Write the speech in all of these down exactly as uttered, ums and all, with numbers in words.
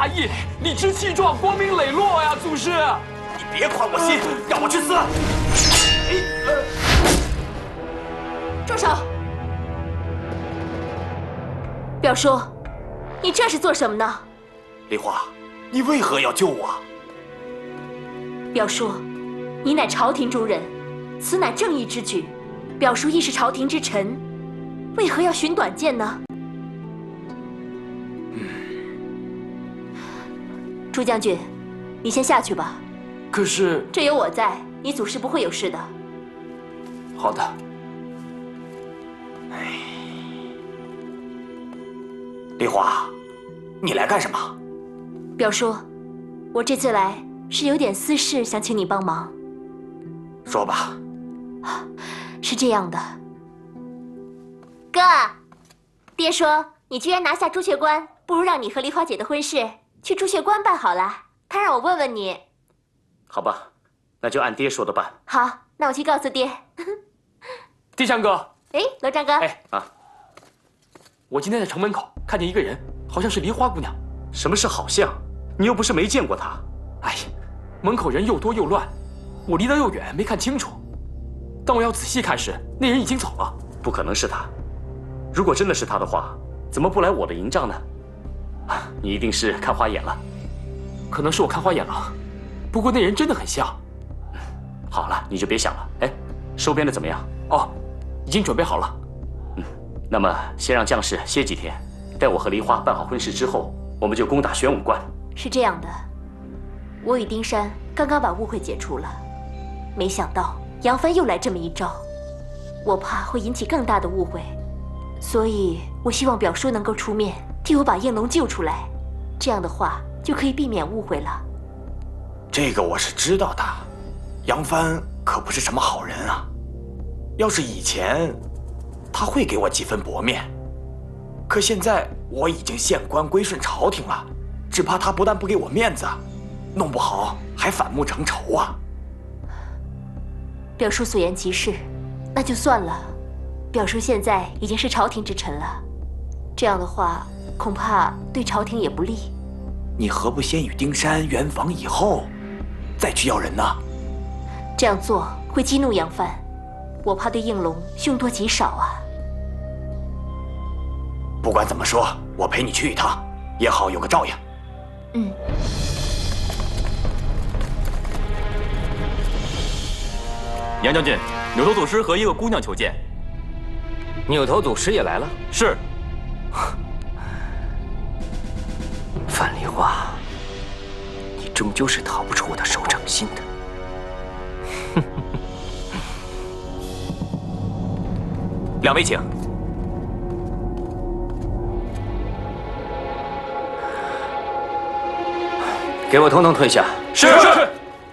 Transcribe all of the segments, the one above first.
大义，理直气壮，光明磊落呀，祖师！ 你别宽我心，让我去死！ 住手！表叔，你这是做什么呢？ 梨花，你为何要救我？ 表叔，你乃朝廷中人，此乃正义之举。表叔亦是朝廷之臣，为何要寻短见呢？朱将军，你先下去吧。 可是这有我在，你祖师不会有事的。 好的。 哎，梨花，你来干什么？ 表叔，我这次来是有点私事，想请你帮忙。 说吧。 是这样的，哥，爹说你居然拿下朱雀关，不如让你和梨花姐的婚事去朱雀关办好了。他让我问问你。 好吧，那就按爹说的办。 好，那我去告诉爹。 地上哥， 哎，罗章哥， 哎啊，我今天在城门口看见一个人，好像是梨花姑娘。 什么是好像？你又不是没见过她。 哎呀，门口人又多又乱，我离得又远，没看清楚。当我要仔细看时，那人已经走了。 不可能是他。如果真的是他的话，怎么不来我的营帐呢？啊，你一定是看花眼了。 可能是我看花眼了，不过那人真的很像。 好了，你就别想了。哎，收编的怎么样？ 哦，已经准备好了。 嗯，那么先让将士歇几天，待我和梨花办好婚事之后，我们就攻打玄武关。 是这样的，我与丁山刚刚把误会解除了，没想到杨帆又来这么一招，我怕会引起更大的误会，所以我希望表叔能够出面替我把应龙救出来，这样的话就可以避免误会了。 这个我是知道的，杨帆可不是什么好人啊。要是以前，他会给我几分薄面，可现在我已经县官归顺朝廷了，只怕他不但不给我面子，弄不好还反目成仇啊。 表叔所言极是，那就算了。表叔现在已经是朝廷之臣了，这样的话恐怕对朝廷也不利。 你何不先与丁山圆房以后，再去要人呢？ 这样做会激怒杨帆，我怕对应龙凶多吉少啊。 不管怎么说，我陪你去一趟，也好有个照应。 嗯。 杨将军，扭头祖师和一个姑娘求见。 扭头祖师也来了。 是。 范梨花，你终究是逃不出我的手掌心的。 两位请。 给我统统退下。 是。是。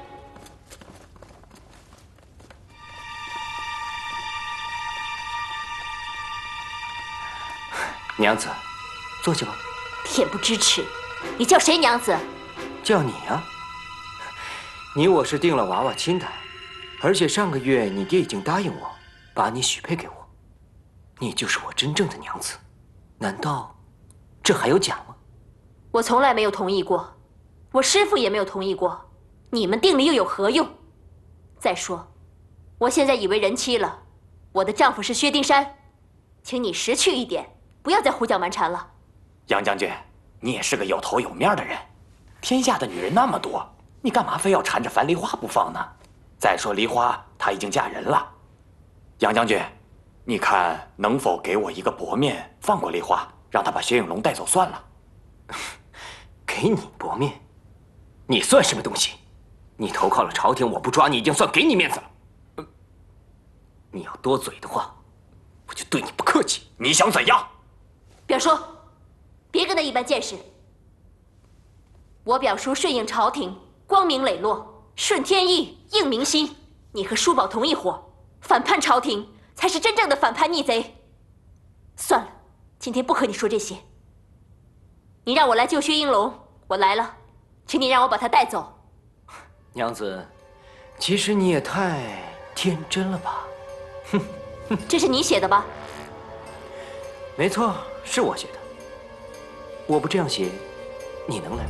娘子，坐下吧。 恬不知耻！你叫谁娘子？ 叫你啊。你我是定了娃娃亲的，而且上个月你爹已经答应我，把你许配给我，你就是我真正的娘子。难道这还有假吗？ 我从来没有同意过，我师父也没有同意过，你们定了又有何用？再说，我现在已为人妻了，我的丈夫是薛丁山，请你识趣一点。不要再胡搅蛮缠了。 杨将军，你也是个有头有面的人，天下的女人那么多，你干嘛非要缠着樊梨花不放呢？再说梨花她已经嫁人了。杨将军，你看能否给我一个薄面，放过梨花，让她把薛应龙带走算了。 给你薄面？你算什么东西？你投靠了朝廷，我不抓你已经算给你面子了。你要多嘴的话，我就对你不客气。 你想怎样？ 表叔，别跟他一般见识。我表叔顺应朝廷，光明磊落，顺天意，应民心。你和叔宝同一伙，反叛朝廷，才是真正的反叛逆贼。算了，今天不和你说这些。你让我来救薛应龙，我来了，请你让我把他带走。 娘子，其实你也太天真了吧？哼， 这是你写的吧？ 没错，是我写的。我不这样写，你能来吗？